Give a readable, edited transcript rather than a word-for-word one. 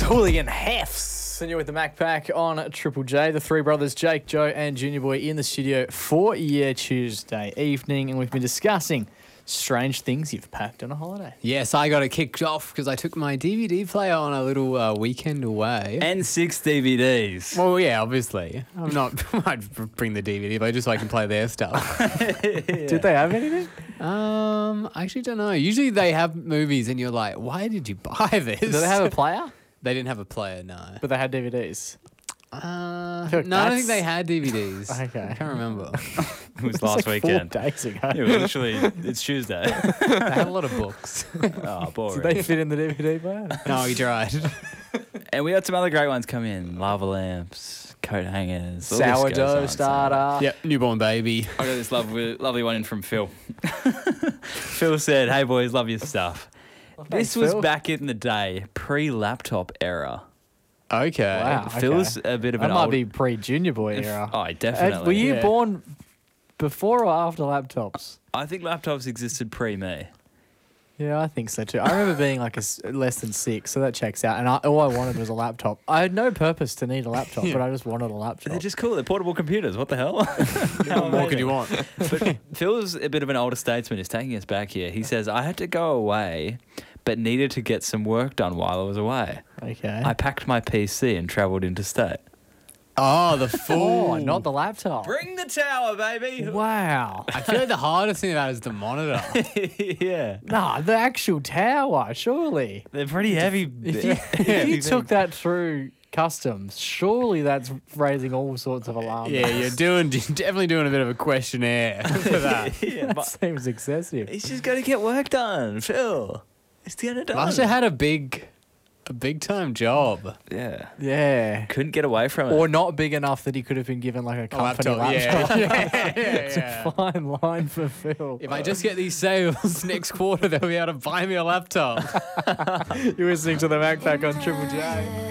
Hooligan Hefs, and you're with the Mac Pack on Triple J. The three brothers, Jake, Joe, and Junior Boy, in the studio for your Tuesday evening, and we've been discussing strange things you've packed on a holiday. Yes, I got it kicked off because I took my DVD player on a little weekend away. And 6 DVDs. Well, yeah, obviously. I'm not. I'd bring the DVD, but just so I can play their stuff. Did they have anything? I actually don't know. Usually they have movies, and you're like, why did you buy this? Did they have a player? They didn't have a player, no. But they had DVDs. No, I don't think they had DVDs. Okay. I can't remember. It was last like weekend. 4 days ago. Yeah, literally, it's Tuesday. They had a lot of books. Oh, boring. Did they fit in the DVD player? No, he tried. And we had some other great ones come in. Lava lamps, coat hangers. all this goes Sourdough on. starter. Yep, newborn baby. I got this lovely one in from Phil. Phil said, "Hey boys, love your stuff." This was Phil. back in the day, pre-laptop era. Okay. Wow. Phil's a bit of That an might old... be pre-Junior Boy era. Oh, definitely. Were you Yeah. born before or after laptops? I think laptops existed pre-me. Yeah, I think so too. I remember being like less than 6, so that checks out. And all I wanted was a laptop. I had no purpose to need a laptop, but I just wanted a laptop. They're just cool. They're portable computers. What the hell? What more could you want? But Phil's a bit of an older statesman. He's taking us back here. He says, I had to go away, but needed to get some work done while I was away. Okay. I packed my PC and travelled interstate. Oh, the fool. Oh, not the laptop. Bring the tower, baby. Wow. I feel like the hardest thing about it is the monitor. Yeah. Nah, the actual tower, surely. They're pretty heavy. If you took that through customs, surely that's raising all sorts of alarms. Yeah, you're definitely doing a bit of a questionnaire for that. Yeah, That but seems excessive. he's just got to get work done, Phil. He's getting it done. Must have had a big time job. Yeah. Yeah. Couldn't get away from it. Or not big enough that he could have been given like a company laptop. It's a fine line for Phil. If I just get these sales next quarter, they'll be able to buy me a laptop. You're listening to the Backpack on Triple J.